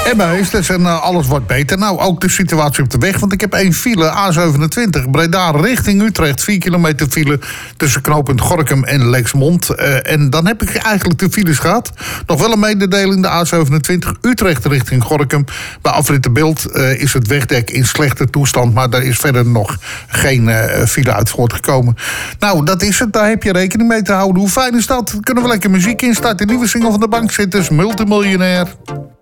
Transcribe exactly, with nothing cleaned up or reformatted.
En bij Heesters en uh, alles wordt beter. Nou, ook de situatie op de weg. Want ik heb één file, A zevenentwintig. Breda richting Utrecht. vier kilometer file tussen knooppunt Gorinchem en Lexmond. Uh, en dan heb ik eigenlijk de files gehad. Nog wel een mededeling, de A zevenentwintig. Utrecht richting Gorinchem. Bij afrit de Beeld uh, is het wegdek in slechte toestand. Maar daar is verder nog geen uh, file uit voortgekomen. Nou, dat is het. Daar heb je rekening mee te houden. Hoe fijn is dat? Kunnen we lekker muziek instarten. Nieuwe single van de Bankzitters, Multimiljonair.